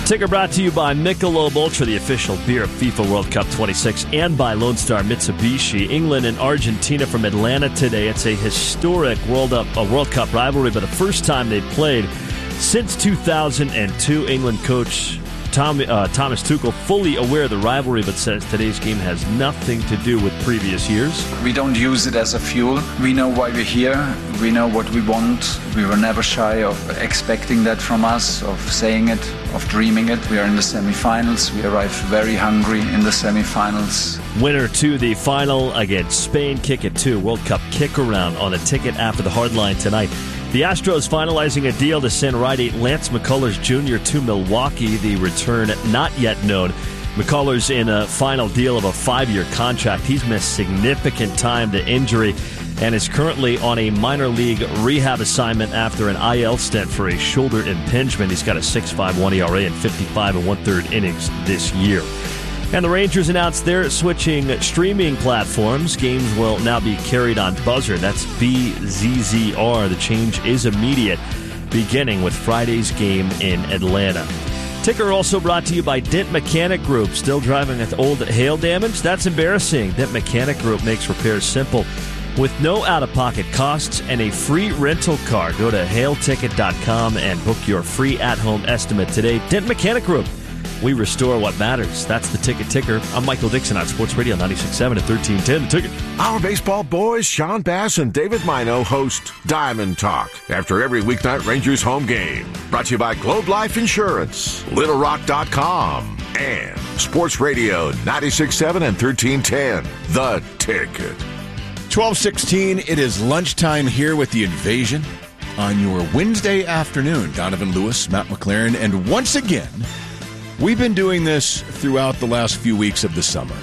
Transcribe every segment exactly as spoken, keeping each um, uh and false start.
Ticker brought to you by Michelob Ultra, the official beer of FIFA World Cup twenty-six, and by Lone Star Mitsubishi. England and Argentina from Atlanta today. It's a historic World, Up, a World Cup rivalry, but the first time they've played since two thousand two. England coach Tom, uh, Thomas Tuchel fully aware of the rivalry, but says today's game has nothing to do with previous years. We don't use it as a fuel. We know why we're here. We know what we want. We were never shy of expecting that from us, of saying it, of dreaming it. We are in the semifinals. We arrived very hungry in the semifinals. Winner to the final against Spain. Kick it to World Cup kick around on the ticket after the hardline tonight. The Astros finalizing a deal to send righty Lance McCullers Junior to Milwaukee. The return not yet known. McCullers in a final deal of a five-year contract. He's missed significant time to injury and is currently on a minor league rehab assignment after an I L stint for a shoulder impingement. He's got a six point five one E R A and fifty-five and one-third innings this year. And the Rangers announced they're switching streaming platforms. Games will now be carried on Buzzer. That's B Z Z R. The change is immediate, beginning with Friday's game in Atlanta. Ticker also brought to you by Dent Mechanic Group. Still driving with old hail damage? That's embarrassing. Dent Mechanic Group makes repairs simple with no out-of-pocket costs and a free rental car. Go to hail ticket dot com and book your free at-home estimate today. Dent Mechanic Group. We restore what matters. That's the Ticket Ticker. I'm Michael Dixon on Sports Radio ninety-six point seven and thirteen ten. The Ticket. Our baseball boys, Sean Bass and David Mino, host Diamond Talk after every weeknight Rangers home game. Brought to you by Globe Life Insurance, Little Rock dot com, and Sports Radio ninety-six point seven and thirteen ten. The Ticket. twelve sixteen, it is lunchtime here with The Invasion on your Wednesday afternoon. Donovan Lewis, Matt McLaren, and once again, we've been doing this throughout the last few weeks of the summer.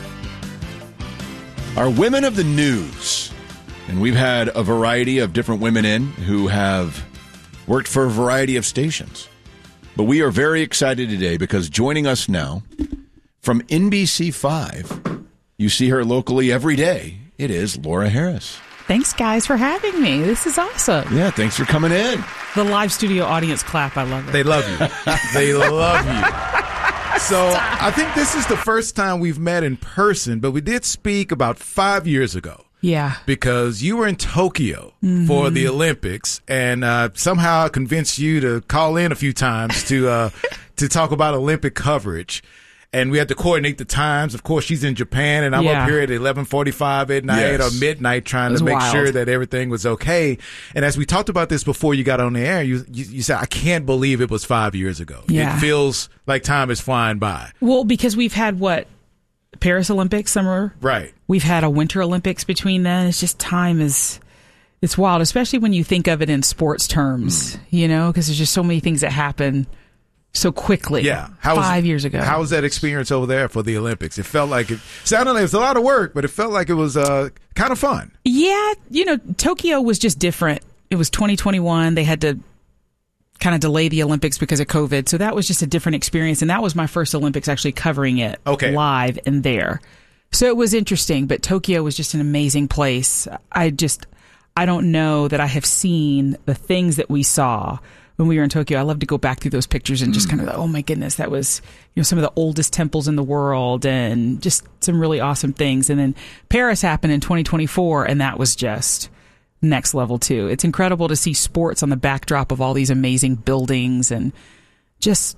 Our Women of the News, and we've had a variety of different women in who have worked for a variety of stations. But we are very excited today because joining us now from N B C five, you see her locally every day, it is Laura Harris. Thanks, guys, for having me. This is awesome. Yeah, thanks for coming in. The live studio audience clap. I love it. They love you. They love you. So I think this is the first time we've met in person, but we did speak about five years ago. Yeah. Because you were in Tokyo mm-hmm. for the Olympics, and uh, somehow I convinced you to call in a few times to uh, to talk about Olympic coverage. And we had to coordinate the times. Of course, she's in Japan, and I'm yeah. up here at eleven forty-five at night yes. or midnight trying to make wild. sure that everything was okay. And as we talked about this before you got on the air, you, you, you said, I can't believe it was five years ago. Yeah. It feels like time is flying by. Well, because we've had, what, Paris Olympics summer? Right. We've had a Winter Olympics between then. It's just time is... It's wild, especially when you think of it in sports terms, mm. you know, because there's just so many things that happen so quickly. Yeah. How five was, years ago. How was that experience over there for the Olympics? It felt like it sounded like it was a lot of work, but it felt like it was uh, kind of fun. Yeah. You know, Tokyo was just different. It was twenty twenty-one. They had to kind of delay the Olympics because of COVID. So that was just a different experience. And that was my first Olympics actually covering it okay. live and there. So it was interesting, but Tokyo was just an amazing place. I just, I don't know that I have seen the things that we saw when we were in Tokyo. I love to go back through those pictures and just kind of, oh my goodness, that was, you know, some of the oldest temples in the world and just some really awesome things. And then Paris happened in twenty twenty-four, and that was just next level too. It's incredible to see sports on the backdrop of all these amazing buildings and just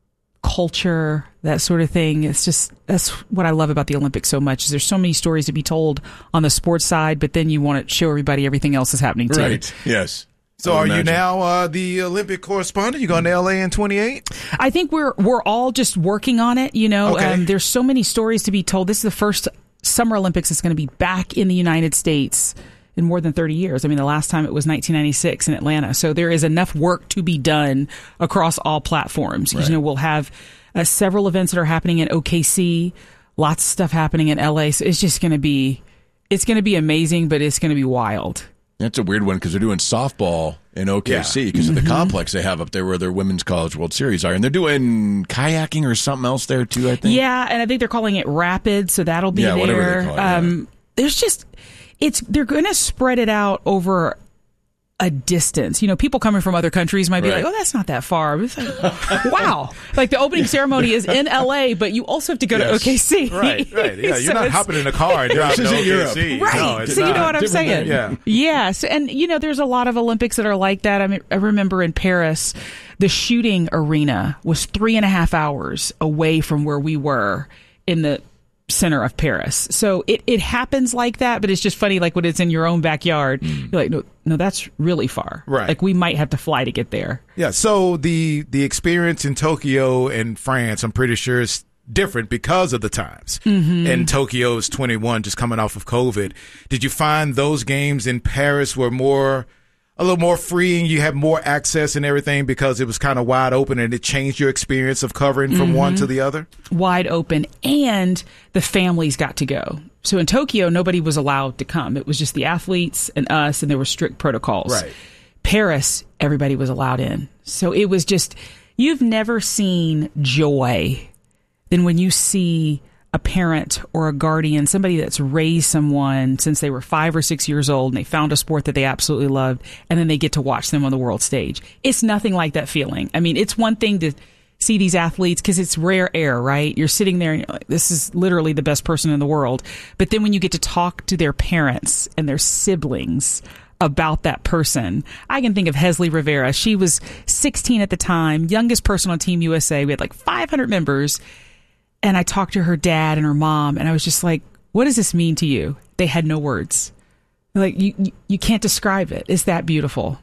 culture, that sort of thing. It's just, that's what I love about the Olympics so much, is there's so many stories to be told on the sports side, but then you want to show everybody everything else is happening too. Right. Yes. So are imagine. you now uh, the Olympic correspondent? You going to L A in twenty-eight? I think we're we're all just working on it. You know, okay. um, there's so many stories to be told. This is the first Summer Olympics that's going to be back in the United States in more than thirty years. I mean, the last time it was nineteen ninety-six in Atlanta. So there is enough work to be done across all platforms. Right. You know, we'll have uh, several events that are happening in O K C, lots of stuff happening in L A. So it's just going to be, it's going to be amazing, but it's going to be wild. That's a weird one because they're doing softball in O K C because yeah. of the mm-hmm. complex they have up there where their Women's College World Series are. And they're doing kayaking or something else there too, I think. Yeah, and I think they're calling it Rapid, so that'll be yeah, there. Whatever they call it, um, yeah. There's just, it's they're going to spread it out over a distance. You know, people coming from other countries might be Right. like, oh, that's not that far. It's like, wow. Like the opening ceremony is in L A, but you also have to go Yes. to O K C. Right, right. Yeah, So you're not it's- hopping in a car and driving This to isn't O K C. Europe. Right. No, it's so you know not. what I'm Different saying? thing. Yeah. Yes. And, you know, there's a lot of Olympics that are like that. I mean, I remember in Paris, the shooting arena was three and a half hours away from where we were in the center of Paris. So it, it happens like that, but it's just funny, like when it's in your own backyard, Mm. you're like, no, no, that's really far. Right. Like we might have to fly to get there. Yeah, so the the experience in Tokyo and France, I'm pretty sure is different because of the times. Mm-hmm. And Tokyo is twenty-one, just coming off of COVID. Did you find those games in Paris were more, a little more freeing? You had more access and everything because it was kind of wide open, and it changed your experience of covering from one to the other? Wide open, and the families got to go. So in Tokyo, nobody was allowed to come. It was just the athletes and us, and there were strict protocols. Right. Paris, everybody was allowed in. So it was just, you've never seen joy than when you see a parent or a guardian, somebody that's raised someone since they were five or six years old and they found a sport that they absolutely loved, and then they get to watch them on the world stage. It's nothing like that feeling. I mean, it's one thing to see these athletes because it's rare air, right? You're sitting there and you're like, this is literally the best person in the world. But then when you get to talk to their parents and their siblings about that person, I can think of Hesley Rivera. She was sixteen at the time, youngest person on Team U S A. We had like five hundred members. And I talked to her dad and her mom, and I was just like, what does this mean to you? They had no words. Like, you, you, you can't describe it. It's that beautiful.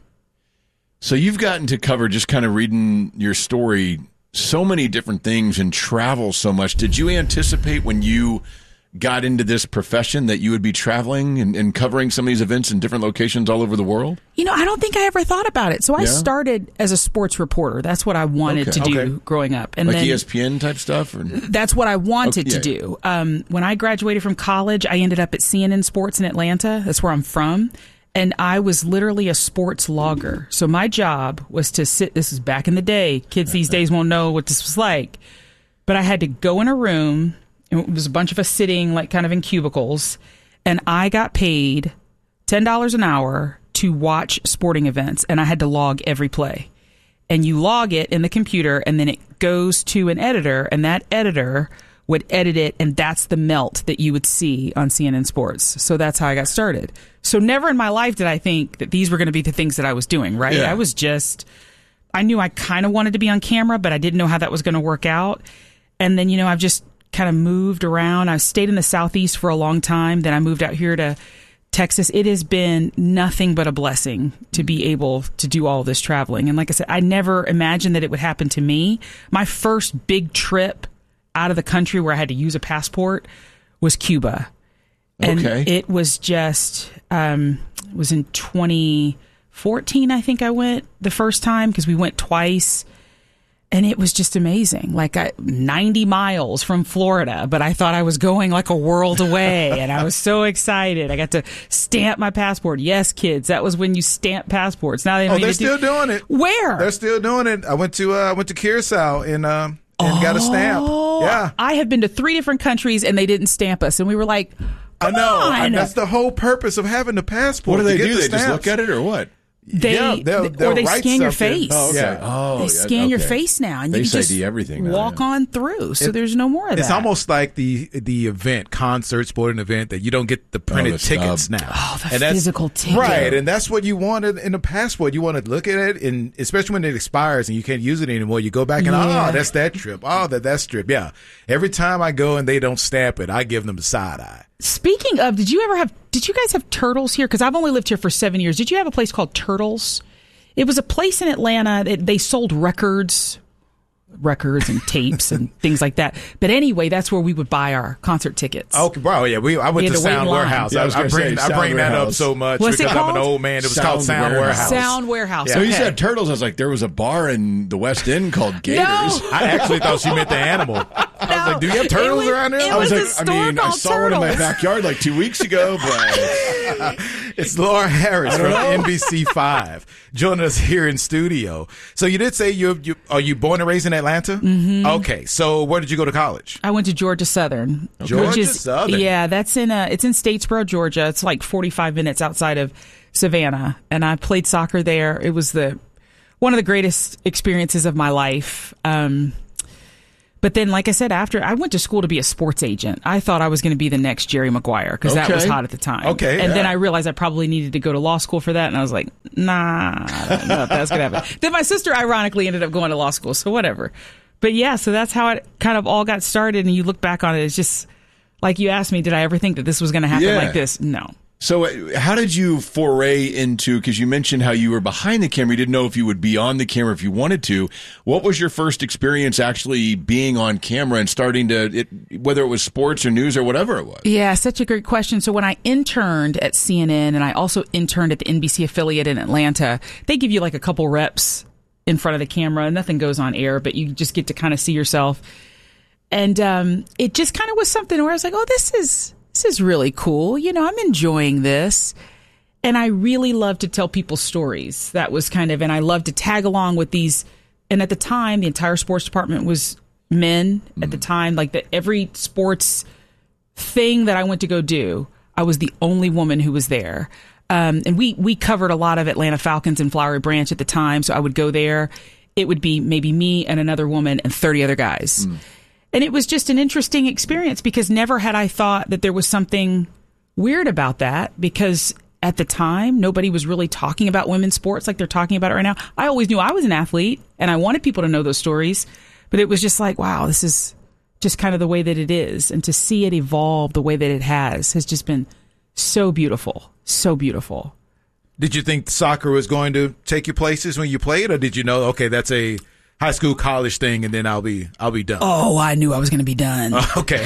So you've gotten to cover, just kind of reading your story, so many different things and travel so much. Did you anticipate when you got into this profession that you would be traveling and, and covering some of these events in different locations all over the world? You know, I don't think I ever thought about it. So I Yeah? started as a sports reporter. That's what I wanted Okay. to do Okay. growing up. And Like then E S P N type stuff? Or? that's what I wanted Okay, to yeah, do. Um, when I graduated from college, I ended up at C N N Sports in Atlanta. That's where I'm from. And I was literally a sports logger. So my job was to sit, this is back in the day. Kids these days won't know what this was like. But I had to go in a room. It was a bunch of us sitting like kind of in cubicles. And I got paid ten dollars an hour to watch sporting events. And I had to log every play. And you log it in the computer, and then it goes to an editor, and that editor would edit it, and that's the melt that you would see on C N N Sports. So that's how I got started. So never in my life did I think that these were going to be the things that I was doing, right? Yeah. I was just, I knew I kind of wanted to be on camera, but I didn't know how that was going to work out. And then, you know, I've just kind of moved around. I stayed in the Southeast for a long time. Then I moved out here to Texas. It has been nothing but a blessing to be able to do all this traveling. And like I said, I never imagined that it would happen to me. My first big trip out of the country where I had to use a passport was Cuba. And Okay. it was just, um, it was in twenty fourteen, I think I went the first time, because we went twice. And it was just amazing. Like I, ninety miles from Florida, but I thought I was going like a world away. And I was so excited. I got to stamp my passport. Yes, kids, that was when you stamp passports. Now they don't Oh, need they're to do- still doing it. Where? They're still doing it. I went to uh, I went to Curacao and um and got a stamp. Oh, Yeah. I have been to three different countries and they didn't stamp us. And we were like, I come know. on. And that's the whole purpose of having the passport. What do they to get do? the They just stamps. look at it or what? They, Yeah, they'll- th- they'll or they write scan your something. face. Oh, okay. Yeah. Oh, They yeah, scan your okay. face now, and you Face can just I D everything now, walk yeah. on through. So It- there's no more of It's that. almost like the the event, concert, sporting event, that you don't get the printed the tickets stub. now. Oh, the And that's- physical ticket. Right, and that's what you wanted in a passport. You want to look at it, and especially when it expires and you can't use it anymore, you go back and, Yeah. oh, that's that trip. Oh, that that trip. Yeah. Every time I go and they don't stamp it, I give them the side eye. Speaking of, did you ever have, did you guys have Turtles here? Because I've only lived here for seven years. Did you have a place called Turtles? It was a place in Atlanta that they sold records, records and tapes and things like that. But anyway, that's where we would buy our concert tickets. Okay, bro. Yeah, we. I went We to had to wait in Sound line. Warehouse. Yeah, I was I, I gonna bring say, I bring Sound that up Warehouse. so much What's it because I'm an called? old man. It was called Sound Sound Warehouse. Warehouse. Sound Warehouse. Yeah. So you okay. said turtles. I was like, there was a bar in the West End called Gators. No. I actually thought she meant the animal. I was No, like, do you have it turtles was- around here? it I was was like, a I mean, store I called saw one in my Turtles. backyard like two weeks ago, but It's Laura Harris from know. N B C five joining us here in studio. So you did say you you are you born and raised in Atlanta? Mm-hmm. Okay, so where did you go to college? I went to Georgia Southern. Georgia which is, Southern. Yeah, that's in uh it's in Statesboro, Georgia. It's like forty-five minutes outside of Savannah, and I played soccer there. It was the one of the greatest experiences of my life. Um, But then, like I said, after I went to school to be a sports agent, I thought I was going to be the next Jerry Maguire because Okay. that was hot at the time. Okay, And yeah. then I realized I probably needed to go to law school for that. And I was like, nah, I don't know if that's going to happen. Then my sister ironically ended up going to law school. So whatever. But yeah, so that's how it kind of all got started. And you look back on it, it's just like you asked me, did I ever think that this was going to happen Yeah. like this? No. So uh, how did you foray into, because you mentioned how you were behind the camera, you didn't know if you would be on the camera if you wanted to. What was your first experience actually being on camera and starting to, it, whether it was sports or news or whatever it was? Yeah, such a great question. So when I interned at C N N and I also interned at the N B C affiliate in Atlanta, they give you like a couple reps in front of the camera. Nothing goes on air, but you just get to kind of see yourself. And um, it just kind of was something where I was like, oh, this is... This is really cool. You know, I'm enjoying this. And I really love to tell people stories. That was kind of, and I love to tag along with these. And at the time, the entire sports department was men mm. at the time. Like the, every sports thing that I went to go do, I was the only woman who was there. Um, and we, we covered a lot of Atlanta Falcons and Flowery Branch at the time. So I would go there. It would be maybe me and another woman and thirty other guys. Mm. And it was just an interesting experience because never had I thought that there was something weird about that because at the time, nobody was really talking about women's sports like they're talking about it right now. I always knew I was an athlete and I wanted people to know those stories, but it was just like, wow, this is just kind of the way that it is. And to see it evolve the way that it has has just been so beautiful, so beautiful. Did you think soccer was going to take you places when you played, or did you know, okay, that's a high school, college thing, and then I'll be I'll be done? Oh, I knew I was going to be done. Uh, okay.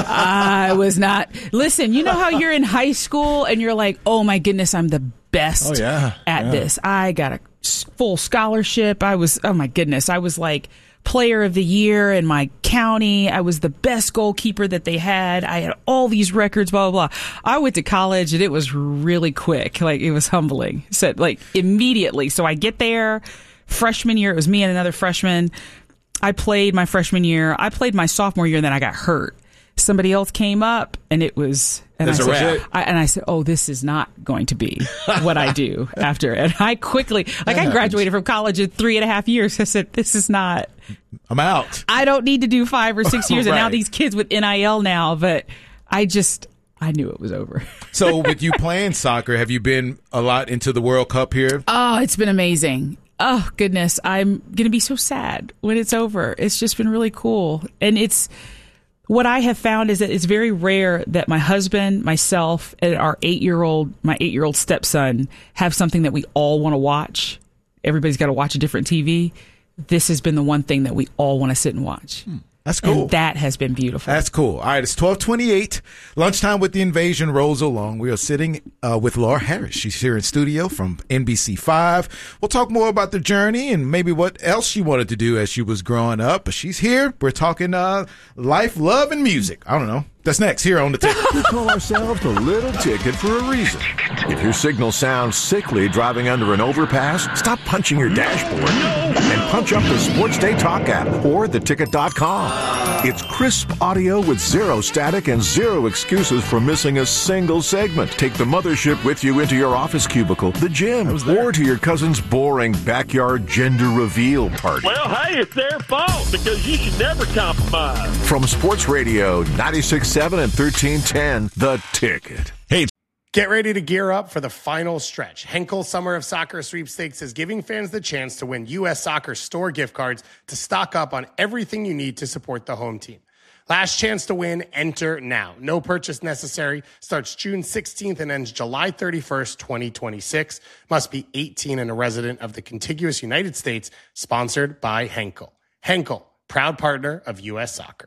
I was not. Listen, you know how you're in high school and you're like, oh my goodness, I'm the best oh, yeah. at yeah. this. I got a full scholarship. I was, oh my goodness, I was like player of the year in my county. I was the best goalkeeper that they had. I had all these records, blah, blah, blah. I went to college and it was really quick. Like it was humbling. So like immediately. So I get there. Freshman year, it was me and another freshman. I played my freshman year. I played my sophomore year, and then I got hurt. Somebody else came up, and it was... And, I a said, wrap. I, and I said, oh, this is not going to be what I do after. And I quickly... Like, I graduated from college in three and a half years. I said, this is not... I'm out. I don't need to do five or six years. Right. And now these kids with N I L now, but I just... I knew it was over. So with you playing soccer, have you been a lot into the World Cup here? Oh, it's been amazing. Oh, goodness. I'm going to be so sad when it's over. It's just been really cool. And it's what I have found is that it's very rare that my husband, myself, and our eight-year-old, my eight-year-old stepson have something that we all want to watch. Everybody's got to watch a different T V. This has been the one thing that we all want to sit and watch. Hmm. That's cool. And that has been beautiful. That's cool. All right, it's twelve twenty-eight. Lunchtime with the Invasion rolls along. We are sitting uh, with Laura Harris. She's here in studio from N B C five. We'll talk more about the journey and maybe what else she wanted to do as she was growing up. But she's here. We're talking uh, life, love, and music. I don't know. That's next here on The Ticket. We call ourselves the Little Ticket for a reason. If your signal sounds sickly driving under an overpass, stop punching your dashboard and punch up the Sports Day Talk app or the ticket dot com. It's crisp audio with zero static and zero excuses for missing a single segment. Take the mothership with you into your office cubicle, the gym, or to your cousin's boring backyard gender reveal party. Well, hey, it's their fault because you should never compromise. From Sports Radio ninety-six point seven and thirteen ten, The Ticket. Hey, Get ready to gear up for the final stretch. Henkel Summer of Soccer Sweepstakes is giving fans the chance to win U S Soccer store gift cards to stock up on everything you need to support the home team. Last chance to win, enter now. No purchase necessary. Starts June sixteenth and ends July thirty-first, twenty twenty-six. Must be eighteen and a resident of the contiguous United States. Sponsored by Henkel. Henkel, proud partner of U S Soccer.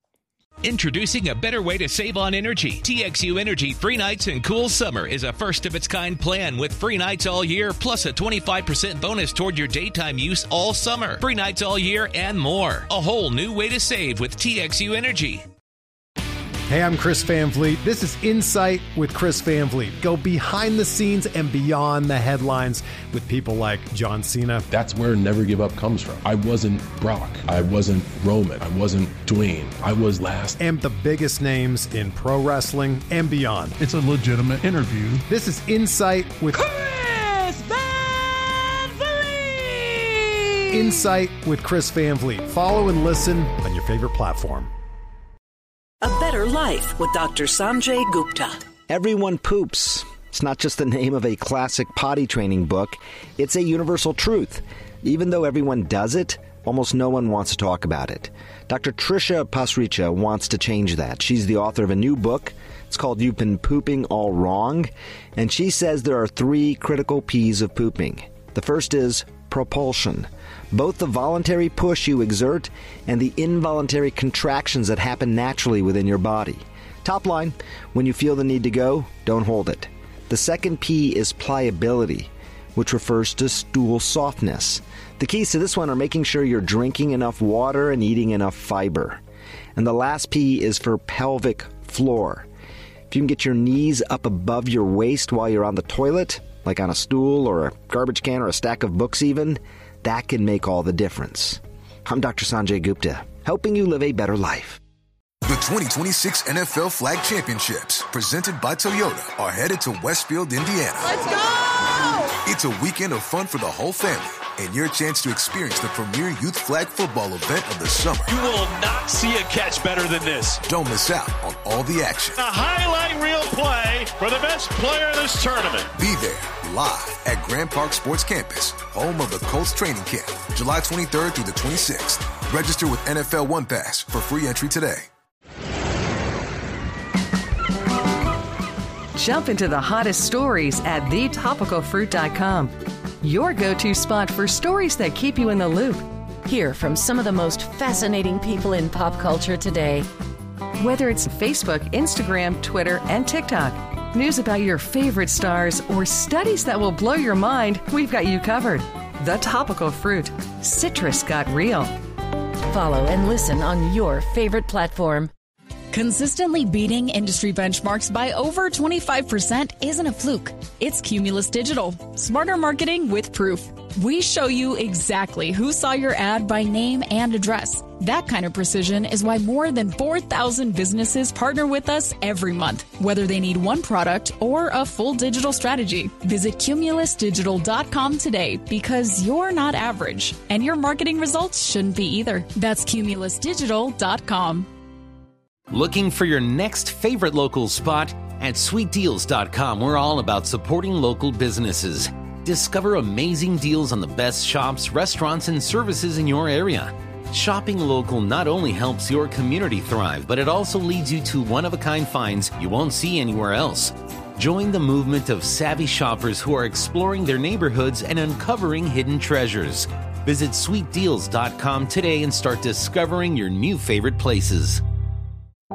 Introducing a better way to save on energy. T X U Energy Free Nights and Cool Summer is a first-of-its-kind plan with free nights all year, plus a twenty-five percent bonus toward your daytime use all summer. Free nights all year and more. A whole new way to save with T X U Energy. Hey, I'm Chris Van Vliet. This is Insight with Chris Van Vliet. Go behind the scenes and beyond the headlines with people like John Cena. That's where Never Give Up comes from. I wasn't Brock. I wasn't Roman. I wasn't Dwayne. I was last. And the biggest names in pro wrestling and beyond. It's a legitimate interview. This is Insight with Chris Van Vliet! Insight with Chris Van Vliet. Follow and listen on your favorite platform. A Better Life with Doctor Sanjay Gupta. Everyone poops. It's not just the name of a classic potty training book. It's a universal truth. Even though everyone does it, almost no one wants to talk about it. Doctor Trisha Pasricha wants to change that. She's the author of a new book. It's called You've Been Pooping All Wrong. And she says there are three critical P's of pooping. The first is propulsion. Both the voluntary push you exert and the involuntary contractions that happen naturally within your body. Top line, when you feel the need to go, don't hold it. The second P is pliability, which refers to stool softness. The keys to this one are making sure you're drinking enough water and eating enough fiber. And the last P is for pelvic floor. If you can get your knees up above your waist while you're on the toilet, like on a stool or a garbage can or a stack of books even, that can make all the difference. I'm Doctor Sanjay Gupta, helping you live a better life. The twenty twenty-six N F L Flag Championships, presented by Toyota, are headed to Westfield, Indiana. Let's go! It's a weekend of fun for the whole family and your chance to experience the premier youth flag football event of the summer. You will not see a catch better than this. Don't miss out on all the action. A highlight reel play for the best player in this tournament. Be there live at Grand Park Sports Campus, home of the Colts training camp, July twenty-third through the twenty-sixth. Register with N F L One Pass for free entry today. Jump into the hottest stories at the topical fruit dot com. Your go-to spot for stories that keep you in the loop. Hear from some of the most fascinating people in pop culture today. Whether it's Facebook, Instagram, Twitter, and TikTok, news about your favorite stars, or studies that will blow your mind, we've got you covered. The Topical Fruit. Citrus got real. Follow and listen on your favorite platform. Consistently beating industry benchmarks by over twenty-five percent isn't a fluke. It's Cumulus Digital. Smarter marketing with proof. We show you exactly who saw your ad by name and address. That kind of precision is why more than four thousand businesses partner with us every month, whether they need one product or a full digital strategy. Visit cumulus digital dot com today, because you're not average, and your marketing results shouldn't be either. That's cumulus digital dot com. Looking for your next favorite local spot? At sweet deals dot com, we're all about supporting local businesses. Discover amazing deals on the best shops, restaurants, and services in your area. Shopping local not only helps your community thrive, but it also leads you to one-of-a-kind finds you won't see anywhere else. Join the movement of savvy shoppers who are exploring their neighborhoods and uncovering hidden treasures. Visit sweet deals dot com today and start discovering your new favorite places.